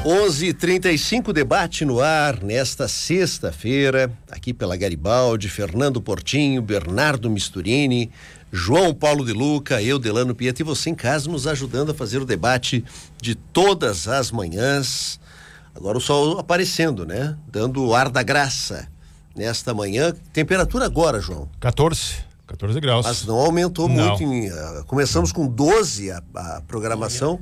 11h35, debate no ar nesta sexta-feira, aqui pela Garibaldi, Fernando Portinho, Bernardo Misturini, João Paulo de Luca, eu, Delano Pieta, e você em casa nos ajudando a fazer o debate de todas as manhãs. Agora o sol aparecendo, né? Dando o ar da graça nesta manhã. Temperatura agora, João? 14 graus. Mas não aumentou muito. Começamos com 12 a programação.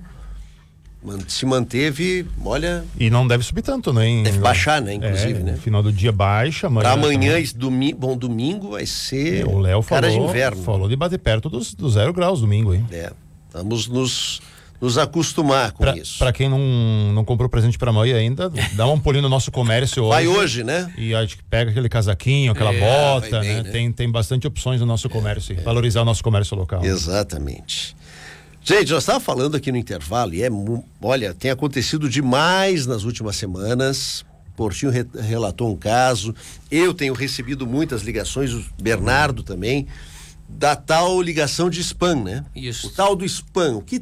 Se manteve, olha... E não deve subir tanto, né? Deve baixar, né? Inclusive, né? No final do dia baixa. Para amanhã, domingo vai ser o Léo cara de inverno. Falou de bater perto dos 0 graus domingo, hein? Vamos nos acostumar com isso. Para quem não comprou presente para amanhã ainda, dá um pulinho no nosso comércio hoje. Vai hoje, né? E a gente pega aquele casaquinho, aquela bota, bem, né? Tem bastante opções no nosso comércio, valorizar o nosso comércio local. Exatamente. Gente, nós estávamos falando aqui no intervalo e olha, tem acontecido demais nas últimas semanas. Portinho relatou um caso, eu tenho recebido muitas ligações, o Bernardo também, da tal ligação de spam, né? Isso. O tal do spam, o que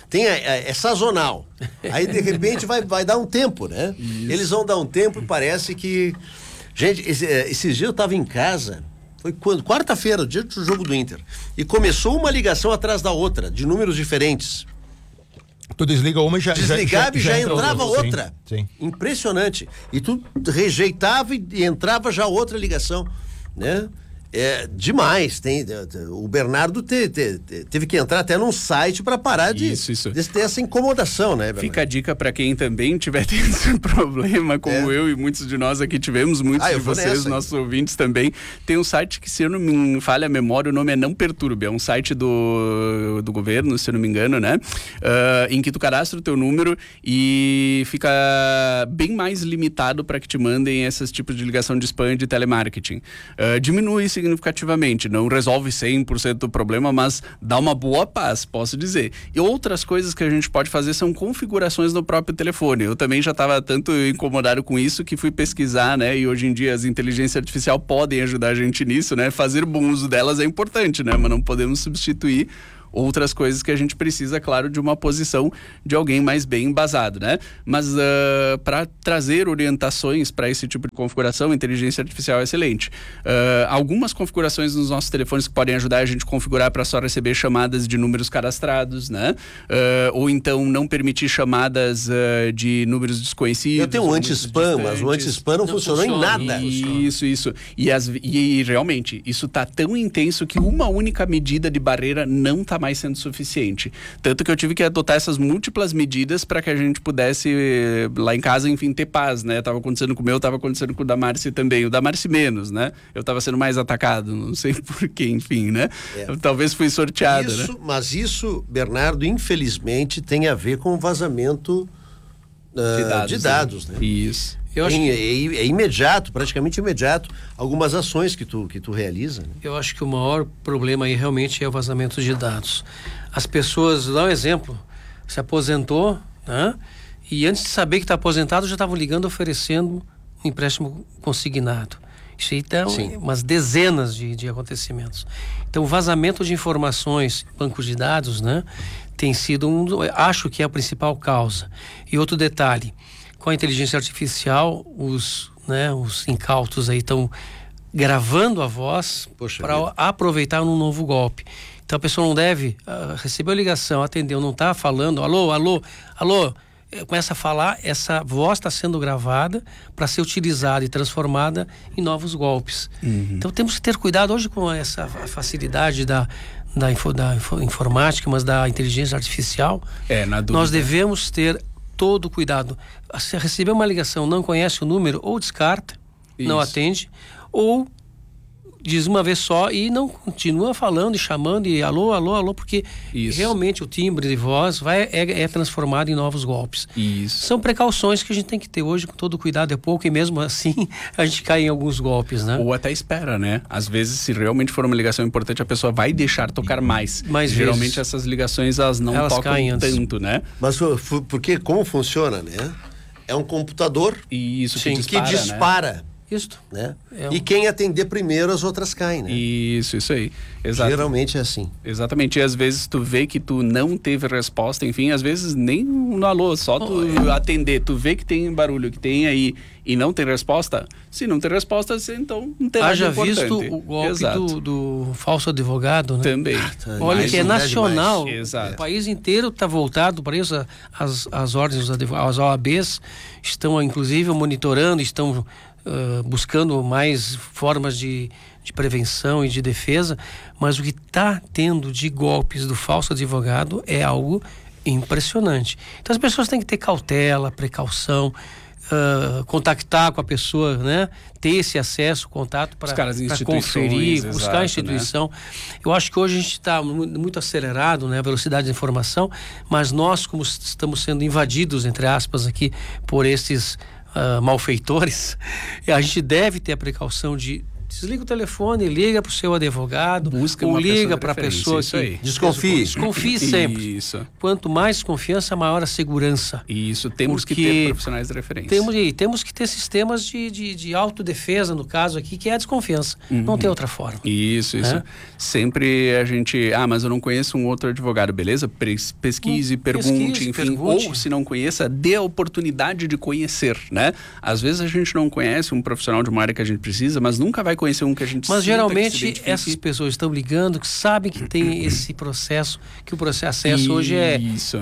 é sazonal. Aí de repente vai dar um tempo, né? Isso. Eles vão dar um tempo e parece que... Gente, esses dias eu estava em casa... Foi quando? Quarta-feira, dia do jogo do Inter. E começou uma ligação atrás da outra, de números diferentes. Tu desliga uma e já... Desligava e já entrava outra. Sim. Impressionante. E tu rejeitava e entrava já outra ligação, né? Demais. O Bernardo teve que entrar até num site para parar de ter essa incomodação, né, Bernardo? Fica a dica para quem também tiver tendo esse problema, como eu e muitos de nós aqui tivemos, muitos de vocês, nossos ouvintes também. Tem um site que, se eu não me falha a memória, o nome é Não Perturbe, é um site do governo, se eu não me engano, né? Em que tu cadastra o teu número e fica bem mais limitado para que te mandem esses tipos de ligação de spam de telemarketing. Diminui significativamente, não resolve 100% do problema, mas dá uma boa paz, posso dizer. E outras coisas que a gente pode fazer são configurações no próprio telefone. Eu também já estava tanto incomodado com isso que fui pesquisar, né? E hoje em dia as inteligências artificiais podem ajudar a gente nisso, né? Fazer bom uso delas é importante, né? Mas não podemos substituir outras coisas que a gente precisa, claro, de uma posição de alguém mais bem embasado, né? Mas para trazer orientações para esse tipo de configuração, a inteligência artificial é excelente. Algumas configurações nos nossos telefones que podem ajudar a gente a configurar para só receber chamadas de números cadastrados, né? Ou então não permitir chamadas de números desconhecidos. Eu tenho um anti-spam, mas o anti-spam não funcionou em nada. Isso. E realmente, isso tá tão intenso que uma única medida de barreira não tá mais sendo suficiente. Tanto que eu tive que adotar essas múltiplas medidas para que a gente pudesse, lá em casa, enfim, ter paz, né? Tava acontecendo com o meu, tava acontecendo com o da Márcia também. O da Márcia menos, né? Eu tava sendo mais atacado, não sei porquê, enfim, né? Talvez fui sorteado, né? Mas isso, Bernardo, infelizmente tem a ver com o vazamento de dados, né? Isso. Eu acho que é imediato, praticamente imediato, algumas ações que tu realiza. Né? Eu acho que o maior problema aí realmente é o vazamento de dados. As pessoas, dá um exemplo, se aposentou, né? E antes de saber que está aposentado, já estavam ligando oferecendo um empréstimo consignado. Isso aí dá umas dezenas de acontecimentos. Então, o vazamento de informações, banco de dados, né? Tem sido acho que é a principal causa. E outro detalhe, com a inteligência artificial, os incautos aí estão gravando a voz para aproveitar num novo golpe. Então a pessoa não deve receber a ligação, atendeu, não está falando, alô, começa a falar, essa voz está sendo gravada para ser utilizada e transformada em novos golpes. Então temos que ter cuidado hoje com essa facilidade da informática, mas da inteligência artificial. Na dúvida. Nós devemos ter todo o cuidado. Se receber uma ligação, não conhece o número, ou descarta, não atende, ou diz uma vez só e não continua falando e chamando e alô, porque realmente o timbre de voz é transformado em novos golpes. Isso. São precauções que a gente tem que ter hoje, com todo cuidado, é pouco, e mesmo assim a gente cai em alguns golpes, né? Ou até espera, né? Às vezes, se realmente for uma ligação importante, a pessoa vai deixar tocar mais. Mas geralmente essas ligações, elas tocam caem tanto, né? Mas porque como funciona, né? É um computador que dispara, né? Isso. Né? E quem atender primeiro, as outras caem, né? Isso aí. Exato. Geralmente é assim. Exatamente. E às vezes tu vê que tu não teve resposta, enfim, às vezes nem no alô, só tu atender, tu vê que tem barulho, que tem aí e não tem resposta. Se não tem resposta, então não tem nada de importante. Haja visto o golpe do falso advogado, né? Também. Olha, que é nacional. Exato. O país inteiro está voltado para isso. As ordens, as OABs estão, inclusive, monitorando, estão buscando mais formas de prevenção e de defesa, mas o que está tendo de golpes do falso advogado é algo impressionante. Então as pessoas têm que ter cautela, precaução, contactar com a pessoa, né? Ter esse acesso, contato para conferir, buscar a instituição. Né? Eu acho que hoje a gente está muito acelerado, né? A velocidade da informação, mas nós, como estamos sendo invadidos, entre aspas, aqui, por esses malfeitores, a gente deve ter a precaução de desliga o telefone, liga para o seu advogado, ou liga para a pessoa que desconfie sempre. Isso. Quanto mais desconfiança, maior a segurança. Isso, temos que ter profissionais de referência. Temos que ter sistemas de autodefesa, no caso aqui, que é a desconfiança. Não tem outra forma. Isso. Sempre a gente, mas eu não conheço um outro advogado, beleza? Pesquise, pergunte, enfim. Ou se não conheça, dê a oportunidade de conhecer, né? Às vezes a gente não conhece um profissional de uma área que a gente precisa, mas nunca vai conhecer um que a gente Mas geralmente essas pessoas estão ligando, que sabem que tem esse processo, que o acesso hoje é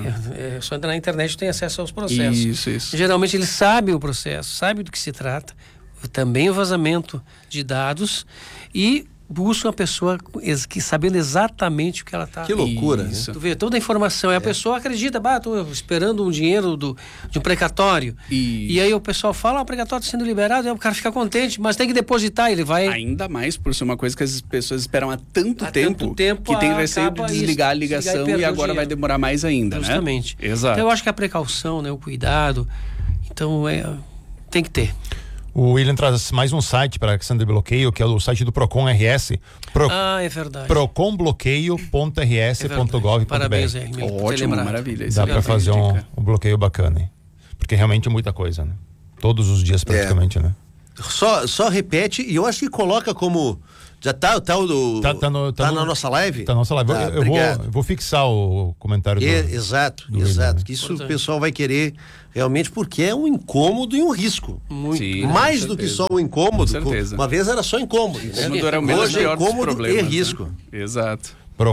só entrar na internet tem acesso aos processos. Isso. Geralmente eles sabem o processo, sabem do que se trata, também o vazamento de dados e busca uma pessoa que sabendo exatamente o que ela está. Que loucura, né? Tu vê toda a informação. E a pessoa acredita, estou esperando um dinheiro de um precatório. E aí o pessoal fala, o precatório está sendo liberado, e o cara fica contente, mas tem que depositar, ele vai... Ainda mais por ser uma coisa que as pessoas esperam há tanto tempo que tem receio de desligar a ligação e agora vai demorar mais ainda, justamente, né? Exato. Então eu acho que a precaução, né, o cuidado, então tem que ter. O William traz mais um site para a questão de bloqueio, que é o site do Procon RS. É verdade. proconbloqueio.rs.gov.br. Parabéns, ótimo, maravilha. Dá para fazer um bloqueio bacana, hein? Porque realmente é muita coisa, né? Todos os dias praticamente, né? Só repete, e eu acho que coloca como... Já tá na nossa live? Tá na nossa live. Eu vou fixar o comentário Exato. Que isso o pessoal vai querer realmente, porque é um incômodo e um risco. Muito. Sim, mais do que só o incômodo. Uma vez era só incômodo. Hoje é incômodo e risco. Né? Exato.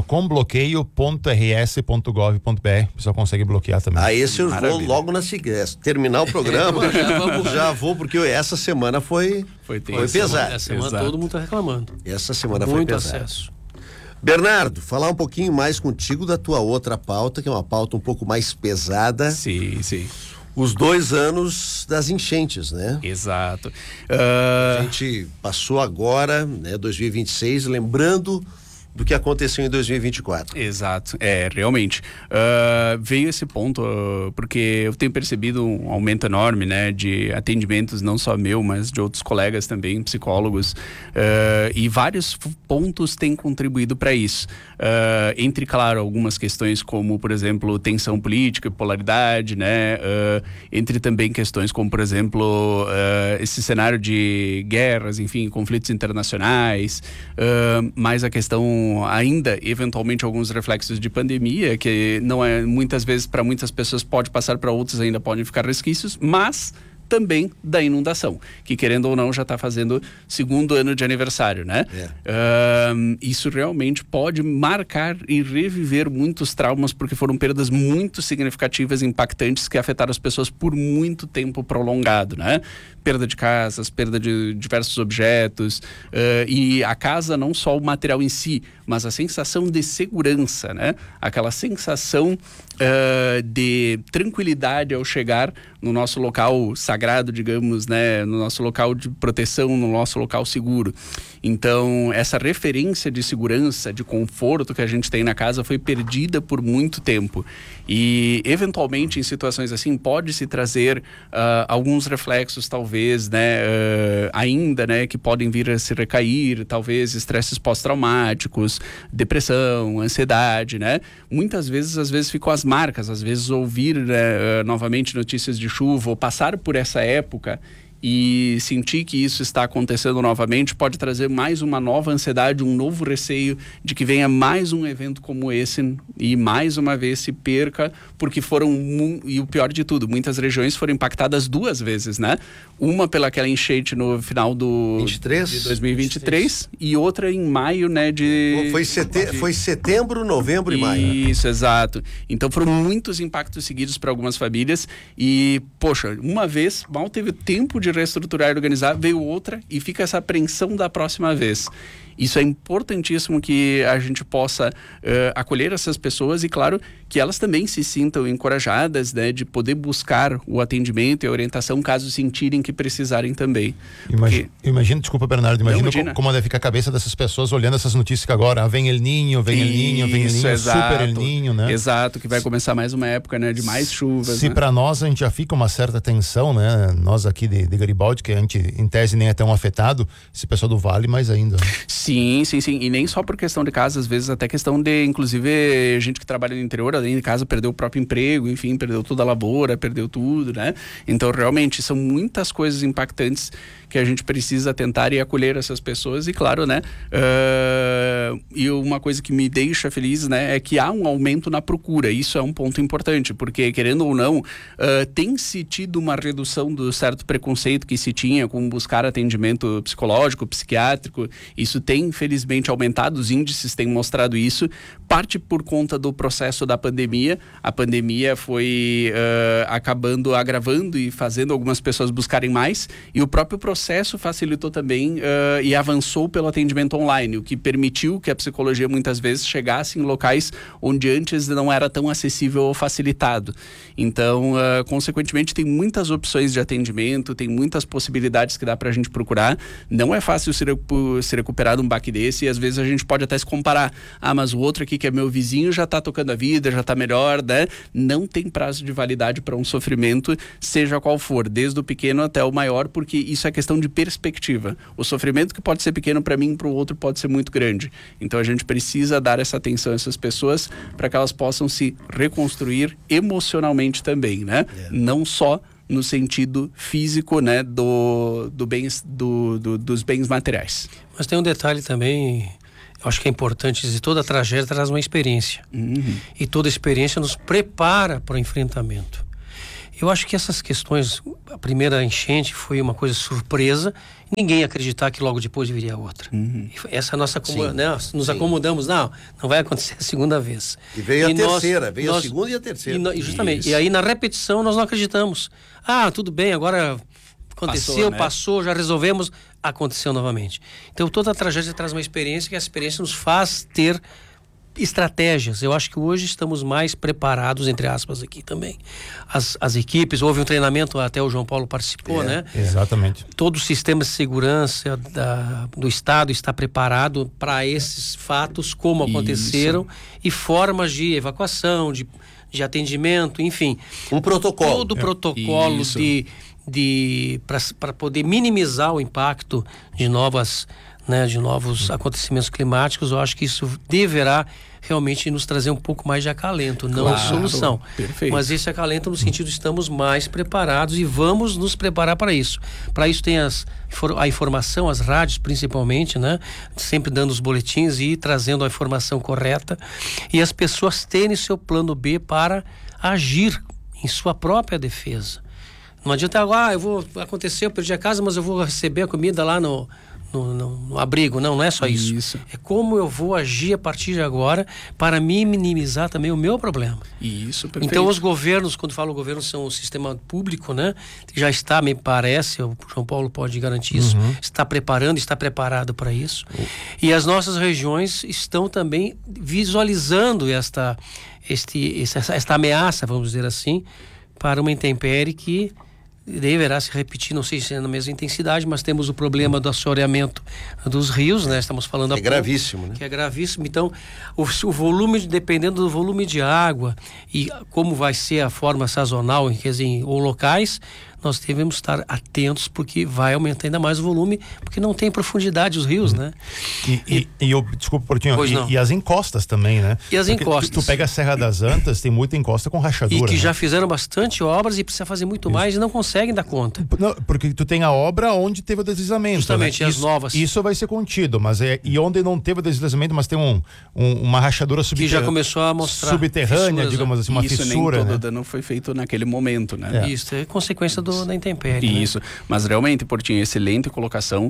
proconbloqueio.rs.gov.br. O pessoal consegue bloquear também. Esse eu vou logo terminar o programa. Já vou, porque essa semana foi pesado. Essa semana todo mundo está reclamando. Essa semana muito foi pesado. Acesso. Bernardo, falar um pouquinho mais contigo da tua outra pauta, que é uma pauta um pouco mais pesada. Sim. Os 2 anos das enchentes, né? Exato. A gente passou agora, né, 2026, lembrando do que aconteceu em 2024. Exato, realmente. Veio esse ponto, porque eu tenho percebido um aumento enorme, né, de atendimentos, não só meu, mas de outros colegas também, psicólogos, e vários pontos têm contribuído para isso. Entre, claro, algumas questões como, por exemplo, tensão política, polaridade, né, entre também questões como, por exemplo, esse cenário de guerras, enfim, conflitos internacionais, mais a questão ainda, eventualmente, alguns reflexos de pandemia, que não é, muitas vezes, para muitas pessoas pode passar, para outras ainda podem ficar resquícios, mas também da inundação, que querendo ou não já está fazendo 2º ano de aniversário, né? Isso realmente pode marcar e reviver muitos traumas, porque foram perdas muito significativas e impactantes que afetaram as pessoas por muito tempo prolongado, né? Perda de casas, perda de diversos objetos, e a casa não só o material em si, mas a sensação de segurança, né? Aquela sensação de tranquilidade ao chegar no nosso local sagrado, digamos, né? No nosso local de proteção, no nosso local seguro. Então, essa referência de segurança, de conforto que a gente tem na casa foi perdida por muito tempo. E, eventualmente, em situações assim, pode-se trazer alguns reflexos, talvez, né? Ainda, né? Que podem vir a se recair, talvez estresses pós-traumáticos, depressão, ansiedade, né? Muitas vezes, às vezes, ficam as marcas, às vezes ouvir novamente notícias de chuva ou passar por essa época e sentir que isso está acontecendo novamente pode trazer mais uma nova ansiedade, um novo receio de que venha mais um evento como esse e mais uma vez se perca, porque e o pior de tudo, muitas regiões foram impactadas 2 vezes, né? Uma pelaquela enchente no final de 2023 e outra em maio, né? Foi setembro, novembro e maio. Isso, exato. Então foram muitos impactos seguidos para algumas famílias e, poxa, uma vez, mal teve tempo de reestruturar e organizar, veio outra e fica essa apreensão da próxima vez. Isso é importantíssimo que a gente possa acolher essas pessoas e, claro, que elas também se sintam encorajadas, né, de poder buscar o atendimento e a orientação caso sentirem que precisarem também. Imagina, desculpa, Bernardo, imagina como deve ficar a cabeça dessas pessoas olhando essas notícias que agora vem El Niño, Super El Niño, né? Exato, que vai começar mais uma época, né, de mais chuvas. Se, né? Para nós a gente já fica uma certa tensão, né? Nós aqui de Garibaldi, que a gente em tese nem é tão afetado, esse pessoal do Vale mais ainda. Sim. E nem só por questão de casa, às vezes até questão de, inclusive, gente que trabalha no interior, além de casa, perdeu o próprio emprego, enfim, perdeu toda a lavoura, perdeu tudo, né? Então, realmente, são muitas coisas impactantes que a gente precisa tentar e acolher essas pessoas e, claro, né? E uma coisa que me deixa feliz, né? É que há um aumento na procura. Isso é um ponto importante, porque, querendo ou não, tem-se tido uma redução do certo preconceito que se tinha com buscar atendimento psicológico, psiquiátrico. Isso tem, infelizmente, aumentado, os índices têm mostrado isso, parte por conta do processo da pandemia. A pandemia foi acabando agravando e fazendo algumas pessoas buscarem mais, e o próprio processo facilitou também e avançou pelo atendimento online, o que permitiu que a psicologia muitas vezes chegasse em locais onde antes não era tão acessível ou facilitado. Então, consequentemente, tem muitas opções de atendimento, tem muitas possibilidades que dá pra gente procurar. Não é fácil se recuperar de um baque desse, e às vezes a gente pode até se comparar. Mas o outro aqui que é meu vizinho já tá tocando a vida, já tá melhor, né? Não tem prazo de validade para um sofrimento, seja qual for, desde o pequeno até o maior, porque isso é questão de perspectiva. O sofrimento que pode ser pequeno para mim, para o outro pode ser muito grande. Então a gente precisa dar essa atenção a essas pessoas para que elas possam se reconstruir emocionalmente também, né? Não só no sentido físico, né, dos bens materiais. Mas tem um detalhe também, eu acho que é importante dizer, toda tragédia traz uma experiência. E toda experiência nos prepara para o enfrentamento. Eu acho que essas questões, a primeira enchente foi uma coisa surpresa, ninguém ia acreditar que logo depois viria outra. Essa nossa, né, nos acomodamos, não vai acontecer a segunda vez. E veio a terceira, a segunda e a terceira. Justamente, isso. E aí na repetição nós não acreditamos. Tudo bem, agora aconteceu, passou, já resolvemos, aconteceu novamente. Então toda a tragédia traz uma experiência, que a experiência nos faz ter estratégias. Eu acho que hoje estamos mais preparados, entre aspas, aqui também. As equipes, houve um treinamento, até o João Paulo participou, né? Exatamente. Todo o sistema de segurança do Estado está preparado para esses fatos, como aconteceram, e formas de evacuação, de atendimento, enfim. Um protocolo. Todo o protocolo para poder minimizar o impacto de novos acontecimentos climáticos. Eu acho que isso deverá realmente nos trazer um pouco mais de acalento, não de solução. Perfeito. Mas esse acalento no sentido de estamos mais preparados e vamos nos preparar para isso. Para isso tem a informação, as rádios principalmente, né? Sempre dando os boletins e trazendo a informação correta, e as pessoas terem seu plano B para agir em sua própria defesa. Não adianta agora, eu perdi a casa, mas eu vou receber a comida lá no abrigo. Não é só isso. É como eu vou agir a partir de agora para minimizar também o meu problema. Isso, perfeito. Então os governos, quando falo governo, são o sistema público, né? Já está, me parece, o João Paulo pode garantir isso, está preparado para isso. E as nossas regiões estão também visualizando esta ameaça, vamos dizer assim, para uma intempérie que deverá se repetir, não sei se é na mesma intensidade, mas temos o problema do assoreamento dos rios, né? Estamos falando há pouco. Gravíssimo, né? Que é gravíssimo. Então, o volume, dependendo do volume de água e como vai ser a forma sazonal, quer dizer, ou locais, nós devemos estar atentos, porque vai aumentar ainda mais o volume, porque não tem profundidade os rios, né? Desculpa, Portinho, e as encostas também, né? E as encostas. Tu pega a Serra das Antas, tem muita encosta com rachadura. E que né? já fizeram bastante obras e precisa fazer muito mais e não conseguem dar conta. Não, porque tu tem a obra onde teve o deslizamento. Justamente, né? as novas. Isso vai ser contido, mas e onde não teve o deslizamento, mas tem uma rachadura subterrânea. Que já começou a mostrar subterrânea, fissuras, digamos assim, uma isso fissura. Nem todo né? dano foi feito naquele momento, né? Isso é consequência da intempérie. Isso, né? Mas realmente, Portinho, excelente colocação.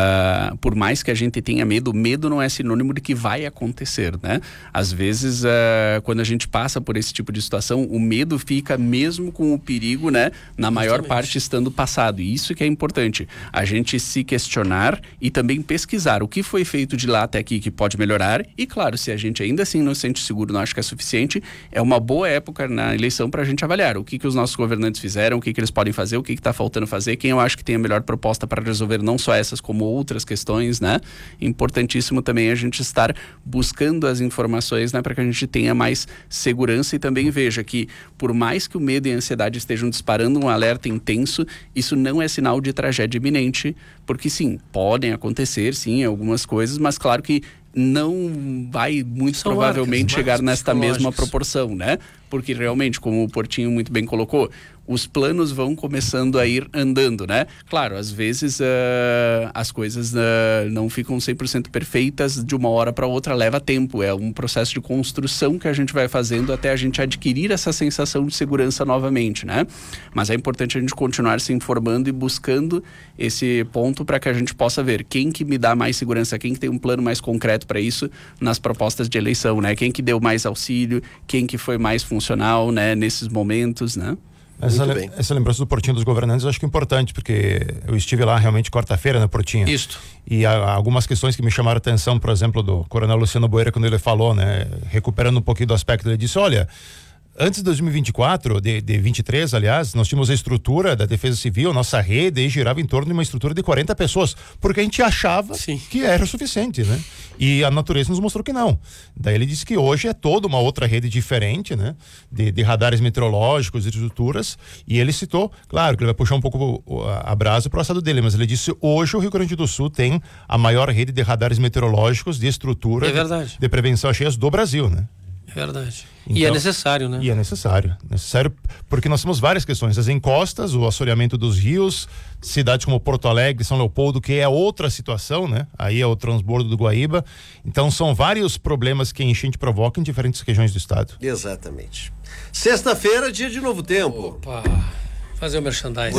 Por mais que a gente tenha medo, medo não é sinônimo de que vai acontecer, né? Às vezes, quando a gente passa por esse tipo de situação, o medo fica mesmo com o perigo, né? Na maior parte estando passado. E isso que é importante. A gente se questionar e também pesquisar o que foi feito de lá até aqui que pode melhorar. E claro, se a gente ainda assim não se sente seguro, não acha que é suficiente, é uma boa época na eleição para a gente avaliar o que os nossos governantes fizeram, o que eles podem fazer, o que está faltando fazer, quem eu acho que tem a melhor proposta para resolver não só essas como outras questões, né? Importantíssimo também a gente estar buscando as informações, né, para que a gente tenha mais segurança e também veja que por mais que o medo e a ansiedade estejam disparando um alerta intenso, isso não é sinal de tragédia iminente, porque sim, podem acontecer sim algumas coisas, mas claro que não vai muito provavelmente chegar nesta mesma proporção, né? Porque realmente, como o Portinho muito bem colocou, os planos vão começando a ir andando, né? Claro, às vezes as coisas não ficam 100% perfeitas de uma hora para outra, leva tempo, é um processo de construção que a gente vai fazendo até a gente adquirir essa sensação de segurança novamente, né? Mas é importante a gente continuar se informando e buscando esse ponto para que a gente possa ver quem que me dá mais segurança, quem que tem um plano mais concreto para isso nas propostas de eleição, né? Quem que deu mais auxílio, quem que foi mais funcional, né? Nesses momentos, né? Essa lembrança do Portinho dos governantes eu acho que é importante, porque eu estive lá realmente quarta-feira, né, Portinho? Isso. E há algumas questões que me chamaram a atenção, por exemplo, do coronel Luciano Boeira, quando ele falou, né, recuperando um pouquinho do aspecto, ele disse, olha, antes de 2024, de 23, aliás, nós tínhamos a estrutura da Defesa Civil, nossa rede aí girava em torno de uma estrutura de 40 pessoas, porque a gente achava que era o suficiente, né? E a natureza nos mostrou que não. Daí ele disse que hoje é toda uma outra rede diferente, né? De radares meteorológicos, de estruturas, e ele citou, claro, que ele vai puxar um pouco a brasa para o assado dele, mas ele disse hoje o Rio Grande do Sul tem a maior rede de radares meteorológicos, de estrutura, de prevenção a cheias do Brasil, né? É verdade. Então, e é necessário, né? E é necessário porque nós temos várias questões, as encostas, o assoreamento dos rios, cidades como Porto Alegre, São Leopoldo, que é outra situação, né? Aí é o transbordo do Guaíba. Então são vários problemas que a enchente provoca em diferentes regiões do estado. Exatamente. Sexta-feira, dia de Novo Tempo. Opa! Fazer o merchandising.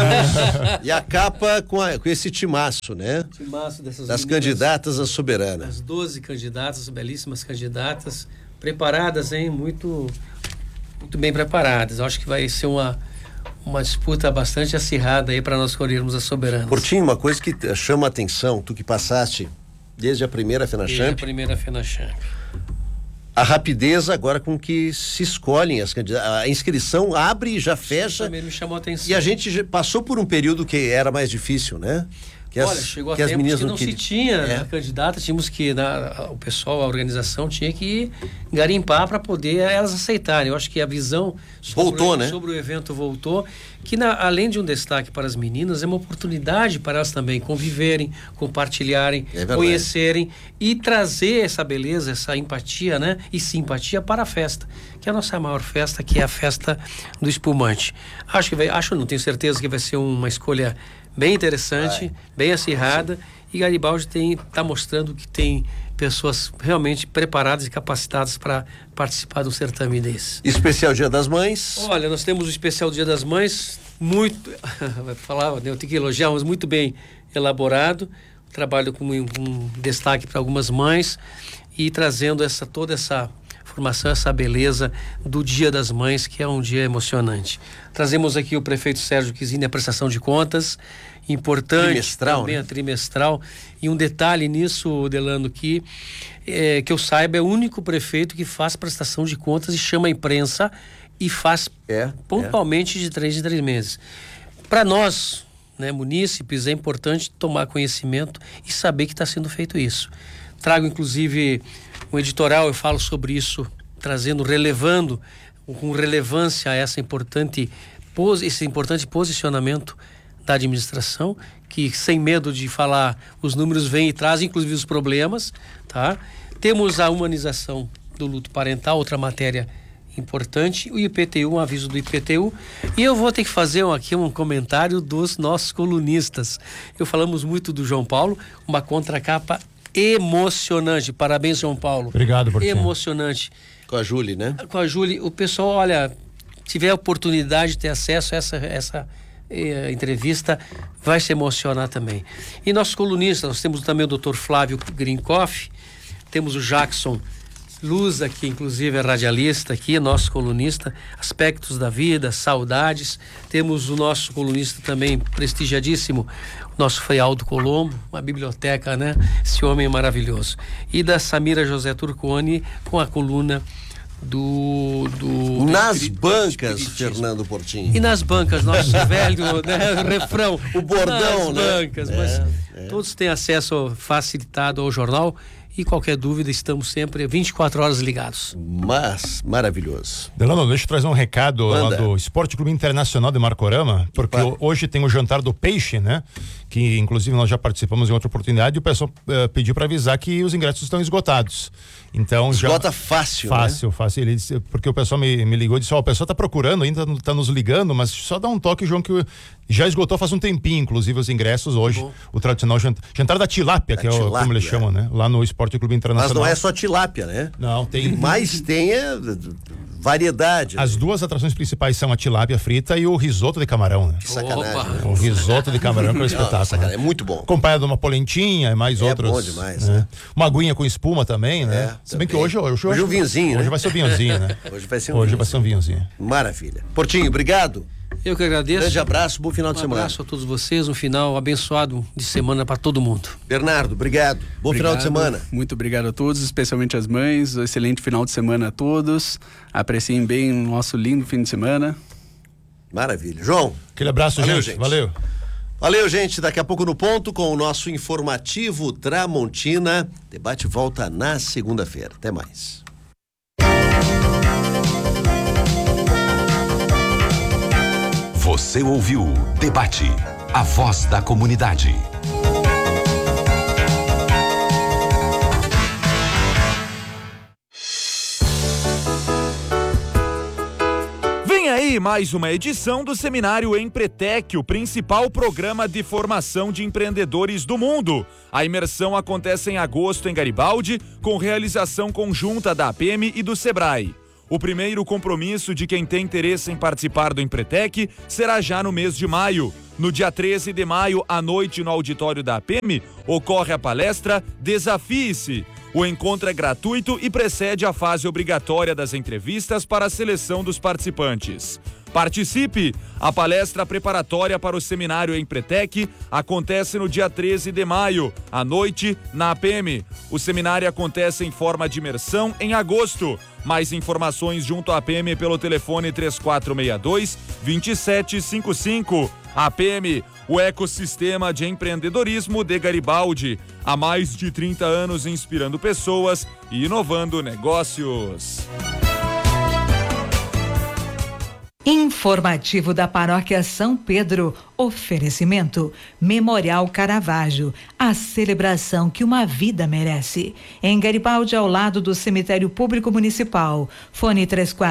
E a capa com esse timaço, né? Timaço dessas das meninas, candidatas à soberana. As 12 candidatas, belíssimas candidatas, preparadas, hein? Muito bem preparadas. Eu acho que vai ser uma disputa bastante acirrada aí para nós escolhermos a soberana. Portinho, uma coisa que chama a atenção, tu que passaste desde a primeira FenaChamp. Desde a primeira FenaChamp. A rapidez agora com que se escolhem as candidatas. A inscrição abre e já fecha. Isso também me chamou a atenção. E a gente passou por um período que era mais difícil, né? Chegou a tempo que não se tinha candidata, tínhamos que, o pessoal, a organização tinha que garimpar para poder elas aceitarem. Eu acho que a visão sobre o evento voltou, que além de um destaque para as meninas, é uma oportunidade para elas também conviverem, compartilharem, conhecerem e trazer essa beleza, essa empatia, né? E simpatia para a festa, que é a nossa maior festa, que é a festa do espumante. Não tenho certeza que vai ser uma escolha bem interessante, bem acirrada, e Garibaldi está mostrando que tem pessoas realmente preparadas e capacitadas para participar do certame desse. Especial Dia das Mães. Olha, nós temos o especial Dia das Mães, eu tenho que elogiar, mas muito bem elaborado, trabalho com destaque para algumas mães e trazendo toda essa formação, essa beleza do Dia das Mães, que é um dia emocionante. Trazemos aqui o prefeito Sérgio Quisini, a prestação de contas, importante, trimestral, também né? A trimestral. E um detalhe nisso, Delano, que eu saiba, é o único prefeito que faz prestação de contas e chama a imprensa e faz pontualmente de 3 em 3 meses. Para nós, né, munícipes, é importante tomar conhecimento e saber que está sendo feito isso. Trago, inclusive, um editorial, eu falo sobre isso, relevando com relevância essa importante esse importante posicionamento da administração, que sem medo de falar, os números vêm e trazem inclusive os problemas, tá? Temos a humanização do luto parental, outra matéria importante, o IPTU, um aviso do IPTU, e eu vou ter que fazer aqui um comentário dos nossos colunistas. Falamos muito do João Paulo, uma contracapa emocionante. Parabéns, João Paulo. Obrigado, Portinho. Emocionante. Com a Júlia, né? Com a Júlia, o pessoal, olha, tiver a oportunidade de ter acesso a essa entrevista, vai se emocionar também. E nossos colunistas, nós temos também o Dr. Flávio Grinkoff, temos o Jackson Luza, que inclusive é radialista aqui, nosso colunista, aspectos da vida, saudades. Temos o nosso colunista também prestigiadíssimo, o nosso Frei Aldo Colombo, uma biblioteca, né? Esse homem é maravilhoso. E da Samira José Turconi, com a coluna Nas bancas, Fernando Portinho. E nas bancas, nosso velho, né, refrão. O bordão, nas bancas, mas todos têm acesso facilitado ao jornal. E qualquer dúvida, estamos sempre 24 horas ligados. Mas, maravilhoso. Delano, deixa eu trazer um recado lá do Esporte Clube Internacional de Marcorama, porque hoje tem o jantar do peixe, né? Que inclusive nós já participamos em outra oportunidade e o pessoal pediu para avisar que os ingressos estão esgotados. Então esgota fácil, né? Fácil. Ele disse, porque o pessoal me ligou e disse, o pessoal tá procurando ainda, tá nos ligando, mas só dá um toque, João, que já esgotou faz um tempinho, inclusive, os ingressos hoje. O tradicional jantar da tilápia, que é como eles chamam, né? Lá no Esporte Clube Internacional. Mas não é só tilápia, né? Não, tem... Mas tem variedade. As duas atrações principais são a tilápia frita e o risoto de camarão, né? Que sacanagem. O risoto de camarão é um espetáculo. É muito bom. Acompanhado de uma polentinha e mais outros. É bom demais. Né? Uma aguinha com espuma também, né? Se bem que hoje um vinhozinho, hoje né? vai ser um vinhozinho, né? Hoje vai ser um vinhozinho. Maravilha. Portinho, obrigado. Eu que agradeço. Grande abraço, bom final de semana. Um abraço a todos vocês, um final abençoado de semana para todo mundo. Bernardo, obrigado. Bom final de semana. Muito obrigado a todos, especialmente as mães. Um excelente final de semana a todos. Apreciem bem o nosso lindo fim de semana. Maravilha. João. Aquele abraço, gente. Valeu. Valeu, gente. Daqui a pouco no ponto com o nosso informativo Tramontina. Debate volta na segunda-feira. Até mais. Você ouviu Debate, a voz da comunidade. Vem aí mais uma edição do Seminário Empretec, o principal programa de formação de empreendedores do mundo. A imersão acontece em agosto em Garibaldi, com realização conjunta da APM e do Sebrae. O primeiro compromisso de quem tem interesse em participar do Empretec será já no mês de maio. No dia 13 de maio, à noite, no auditório da APM, ocorre a palestra Desafie-se. O encontro é gratuito e precede a fase obrigatória das entrevistas para a seleção dos participantes. Participe! A palestra preparatória para o Seminário Empretec acontece no dia 13 de maio, à noite, na APM. O seminário acontece em forma de imersão em agosto. Mais informações junto à APM pelo telefone 3462-2755. APM, o ecossistema de empreendedorismo de Garibaldi. Há mais de 30 anos inspirando pessoas e inovando negócios. Informativo da Paróquia São Pedro. Oferecimento Memorial Caravaggio, a celebração que uma vida merece. Em Garibaldi, ao lado do Cemitério Público Municipal. Fone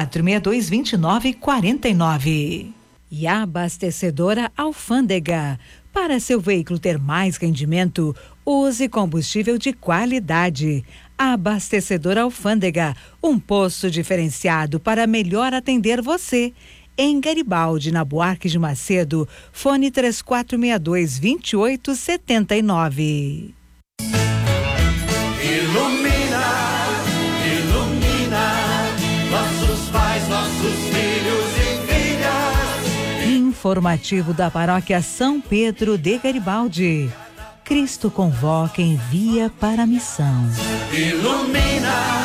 3462-2949. E a abastecedora Alfândega. Para seu veículo ter mais rendimento, use combustível de qualidade. A abastecedora Alfândega, um posto diferenciado para melhor atender você. Em Garibaldi, na Buarque de Macedo, fone 3462-2879. Ilumina, nossos pais, nossos filhos e filhas. Informativo da Paróquia São Pedro de Garibaldi. Cristo convoca e envia para a missão. Ilumina.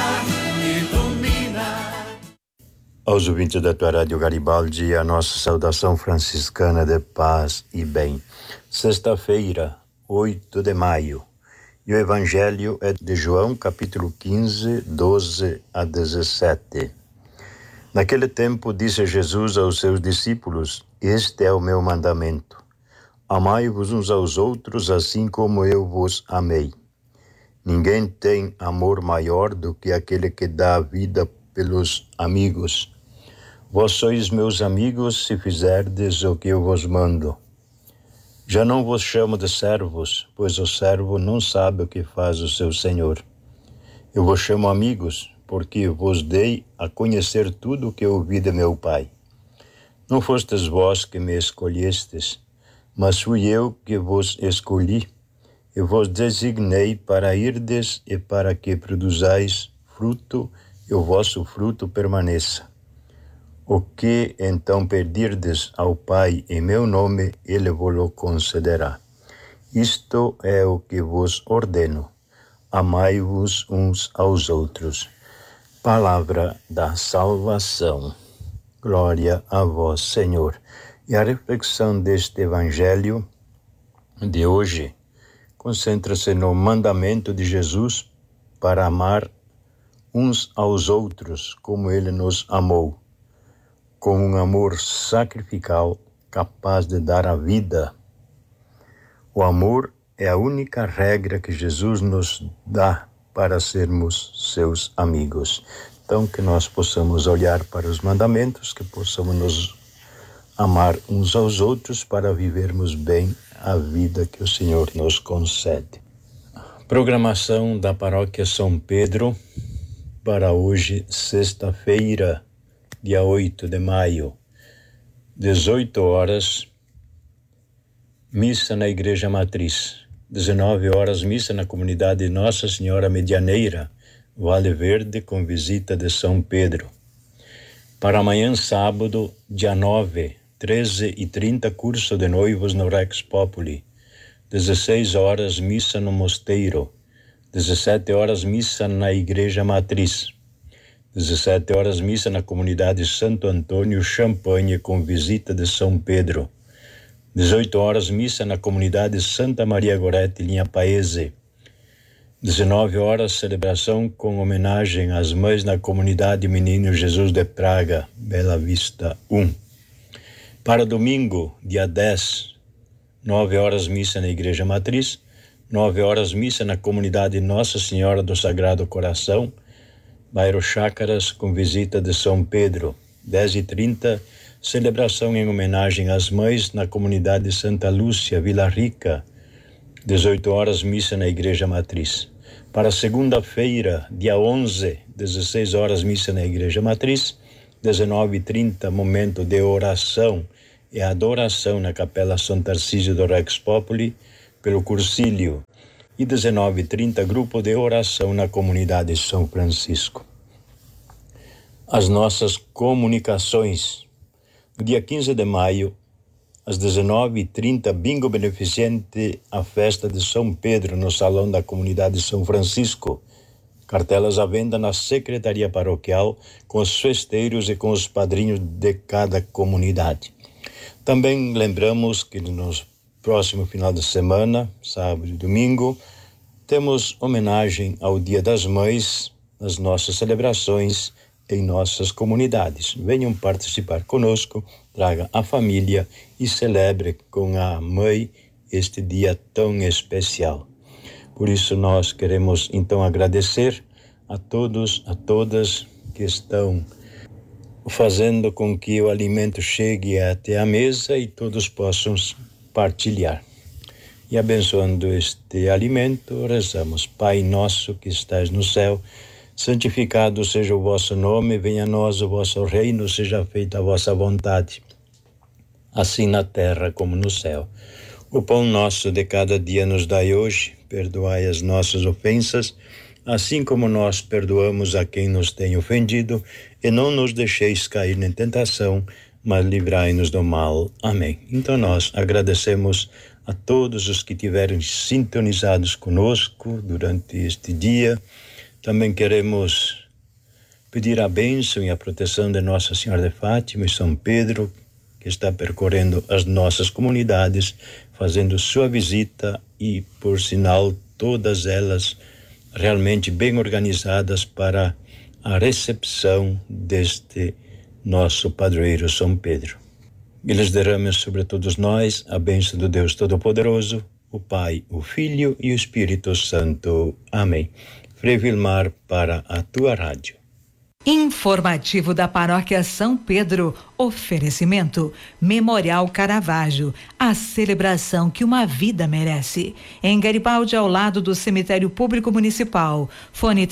Aos ouvintes da tua Rádio Garibaldi, a nossa saudação franciscana de paz e bem. Sexta-feira, 8 de maio. E o Evangelho é de João, capítulo 15, 12 a 17. Naquele tempo, disse Jesus aos seus discípulos: Este é o meu mandamento: amai-vos uns aos outros assim como eu vos amei. Ninguém tem amor maior do que aquele que dá a vida pelos amigos. Vós sois meus amigos se fizerdes o que eu vos mando. Já não vos chamo de servos, pois o servo não sabe o que faz o seu senhor. Eu vos chamo amigos, porque vos dei a conhecer tudo o que ouvi de meu Pai. Não fostes vós que me escolhestes, mas fui eu que vos escolhi. Eu vos designei para irdes e para que produzais fruto e o vosso fruto permaneça. O que então pedirdes ao Pai em meu nome, Ele vos concederá. Isto é o que vos ordeno: amai-vos uns aos outros. Palavra da salvação. Glória a vós, Senhor. E a reflexão deste Evangelho de hoje concentra-se no mandamento de Jesus para amar uns aos outros como Ele nos amou, com um amor sacrificial capaz de dar a vida. O amor é a única regra que Jesus nos dá para sermos seus amigos. Então, que nós possamos olhar para os mandamentos, que possamos nos amar uns aos outros para vivermos bem a vida que o Senhor nos concede. Programação da Paróquia São Pedro para hoje, sexta-feira, dia 8 de maio, 18 horas, missa na Igreja Matriz. 19 horas, missa na comunidade Nossa Senhora Medianeira, Vale Verde, com visita de São Pedro. Para amanhã, sábado, dia 9, 13h30, curso de noivos no Rex Populi. 16 horas, missa no mosteiro. 17 horas, missa na Igreja Matriz. 17 horas, missa na comunidade Santo Antônio, Champagne, com visita de São Pedro. 18 horas, missa na comunidade Santa Maria Gorete, linha Paese. 19 horas, celebração com homenagem às mães na comunidade Menino Jesus de Praga, Bela Vista 1. Para domingo, dia 10, 9 horas, missa na Igreja Matriz. 9 horas, missa na comunidade Nossa Senhora do Sagrado Coração, bairro Chácaras, com visita de São Pedro. 10h30, celebração em homenagem às mães na comunidade Santa Lúcia, Vila Rica. 18 horas, missa na Igreja Matriz. Para segunda-feira, dia 11, 16 horas, missa na Igreja Matriz. 19h30, momento de oração e adoração na Capela São Tarcísio do Rex Populi, pelo Cursílio. E 19h30, grupo de oração na comunidade São Francisco. As nossas comunicações. No dia 15 de maio, às 19h30, bingo beneficente à festa de São Pedro no Salão da Comunidade São Francisco. Cartelas à venda na Secretaria Paroquial, com os festeiros e com os padrinhos de cada comunidade. Também lembramos que no próximo final de semana, sábado e domingo, temos homenagem ao Dia das Mães nas nossas celebrações em nossas comunidades. Venham participar conosco, traga a família e celebre com a mãe este dia tão especial. Por isso nós queremos então agradecer a todos, a todas que estão fazendo com que o alimento chegue até a mesa e todos possam partilhar. E abençoando este alimento, rezamos: Pai nosso que estás no céu, santificado seja o vosso nome, venha a nós o vosso reino, seja feita a vossa vontade, assim na terra como no céu. O pão nosso de cada dia nos dai hoje, perdoai as nossas ofensas, assim como nós perdoamos a quem nos tem ofendido, e não nos deixeis cair em tentação, mas livrai-nos do mal. Amém. Então nós agradecemos a todos os que estiveram sintonizados conosco durante este dia. Também queremos pedir a bênção e a proteção de Nossa Senhora de Fátima e São Pedro, que está percorrendo as nossas comunidades, fazendo sua visita e, por sinal, todas elas realmente bem organizadas para a recepção deste nosso padroeiro São Pedro. e lhes derrame sobre todos nós a bênção do Deus Todo-Poderoso, o Pai, o Filho e o Espírito Santo. Amém. Frei Vilmar para a tua rádio. Informativo da Paróquia São Pedro. Oferecimento Memorial Caravaggio, a celebração que uma vida merece. Em Garibaldi, ao lado do Cemitério Público Municipal. Fone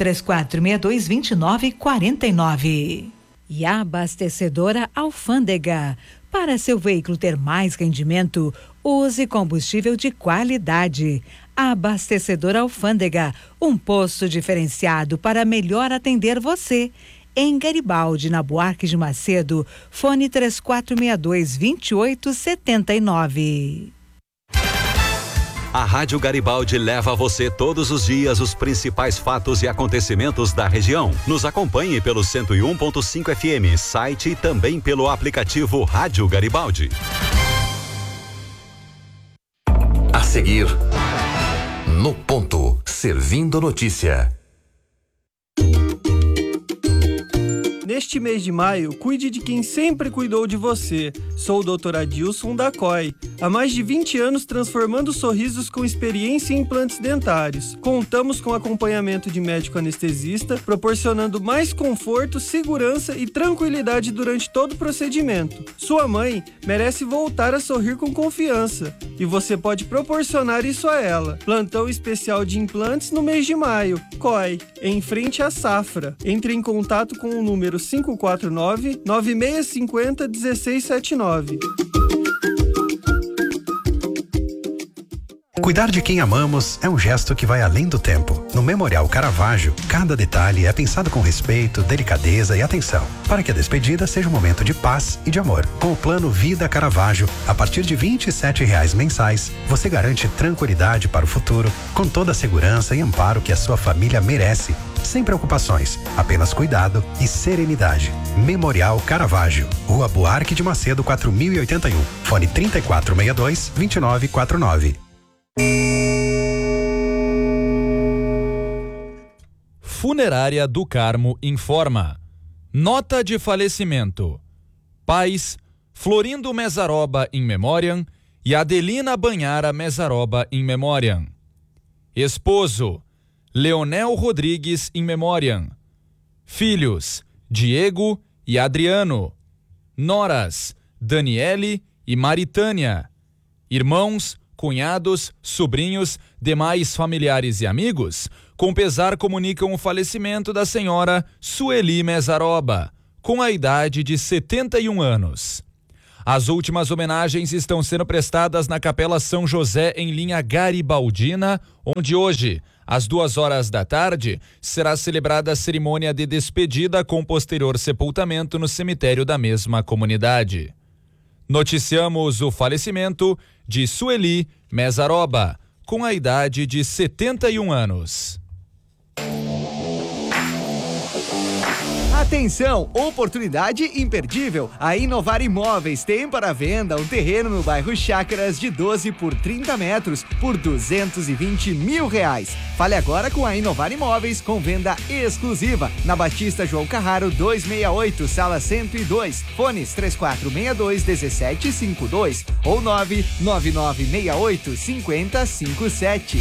3462-2949. E a abastecedora Alfândega. Para seu veículo ter mais rendimento, use combustível de qualidade. A abastecedora Alfândega, um posto diferenciado para melhor atender você. Em Garibaldi, na Buarque de Macedo, fone 3462-2879. A Rádio Garibaldi leva a você todos os dias os principais fatos e acontecimentos da região. Nos acompanhe pelo 101.5 FM, site e também pelo aplicativo Rádio Garibaldi. A seguir, no ponto, servindo notícia. Neste mês de maio, cuide de quem sempre cuidou de você. Sou o Dr. Adilson da COI. Há mais de 20 anos transformando sorrisos com experiência em implantes dentários. Contamos com acompanhamento de médico anestesista, proporcionando mais conforto, segurança e tranquilidade durante todo o procedimento. Sua mãe merece voltar a sorrir com confiança. E você pode proporcionar isso a ela. Plantão especial de implantes no mês de maio. COI, em frente à Safra. Entre em contato com o número 549-9650-1679. Cuidar de quem amamos é um gesto que vai além do tempo. No Memorial Caravaggio, cada detalhe é pensado com respeito, delicadeza e atenção, para que a despedida seja um momento de paz e de amor. Com o plano Vida Caravaggio, a partir de R$ 27,00 mensais, você garante tranquilidade para o futuro, com toda a segurança e amparo que a sua família merece. Sem preocupações, apenas cuidado e serenidade. Memorial Caravaggio, Rua Buarque de Macedo, 4081. Fone 3462-2949. Funerária do Carmo informa. Nota de falecimento. Pais: Florindo Mesaroba in memoriam e Adelina Banhara Mesaroba in memoriam. Esposo: Leonel Rodrigues in memoriam. Filhos: Diego e Adriano. Noras: Daniele e Maritânia. Irmãos, cunhados, sobrinhos, demais familiares e amigos, com pesar comunicam o falecimento da senhora Sueli Mesaroba, com a idade de 71 anos. As últimas homenagens estão sendo prestadas na Capela São José, em linha Garibaldina, onde hoje, às 14h, será celebrada a cerimônia de despedida com posterior sepultamento no cemitério da mesma comunidade. Noticiamos o falecimento de Sueli Mesaroba, com a idade de 71 anos. Atenção, oportunidade imperdível. A Inovar Imóveis tem para venda um terreno no bairro Chácaras de 12 por 30 metros por R$220 mil. Fale agora com a Inovar Imóveis, com venda exclusiva na Batista João Carraro 268, sala 102. Fones 3462-1752 ou 99968-5057.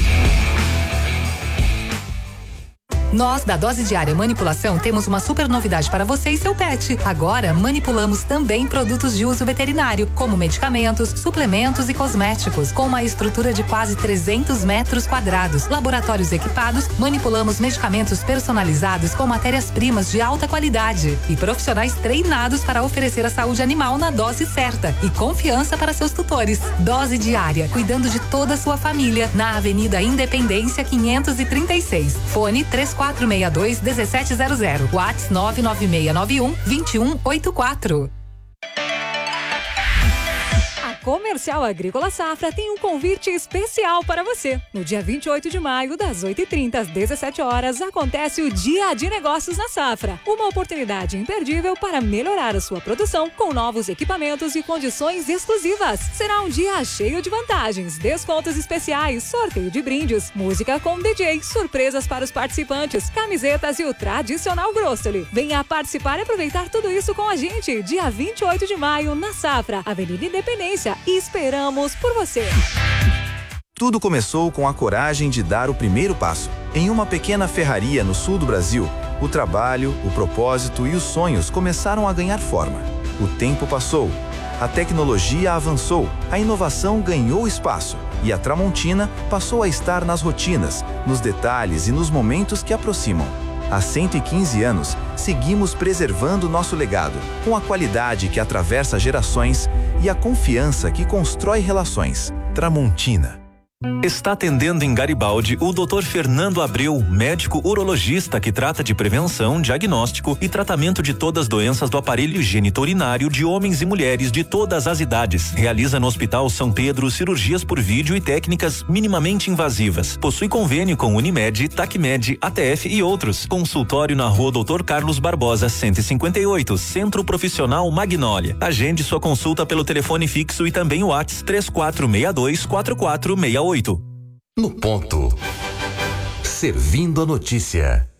Nós, da Dose Diária Manipulação, temos uma super novidade para você e seu pet. Agora, manipulamos também produtos de uso veterinário, como medicamentos, suplementos e cosméticos. Com uma estrutura de quase 300 metros quadrados, laboratórios equipados, manipulamos medicamentos personalizados com matérias-primas de alta qualidade e profissionais treinados para oferecer a saúde animal na dose certa e confiança para seus tutores. Dose Diária, cuidando de toda a sua família, na Avenida Independência 536. Fone 3462-1700. WhatsApp 99691-2184. Comercial Agrícola Safra tem um convite especial para você. No dia 28 de maio, das 8h30 às 17 horas, acontece o Dia de Negócios na Safra. Uma oportunidade imperdível para melhorar a sua produção com novos equipamentos e condições exclusivas. Será um dia cheio de vantagens, descontos especiais, sorteio de brindes, música com DJ, surpresas para os participantes, camisetas e o tradicional Grossoli. Venha participar e aproveitar tudo isso com a gente. Dia 28 de maio, na Safra, Avenida Independência. E esperamos por você. Tudo começou com a coragem de dar o primeiro passo. Em uma pequena ferraria no sul do Brasil, o trabalho, o propósito e os sonhos começaram a ganhar forma. O tempo passou, a tecnologia avançou, a inovação ganhou espaço e a Tramontina passou a estar nas rotinas, nos detalhes e nos momentos que aproximam. Há 115 anos, seguimos preservando nosso legado, com a qualidade que atravessa gerações e a confiança que constrói relações. Tramontina. Está atendendo em Garibaldi o Dr. Fernando Abreu, médico urologista que trata de prevenção, diagnóstico e tratamento de todas as doenças do aparelho geniturinário de homens e mulheres de todas as idades. Realiza no Hospital São Pedro cirurgias por vídeo e técnicas minimamente invasivas. Possui convênio com Unimed, Tacmed, ATF e outros. Consultório na Rua Dr. Carlos Barbosa, 158, Centro Profissional Magnólia. Agende sua consulta pelo telefone fixo e também o WhatsApp 3462-4468. No ponto. Servindo a notícia.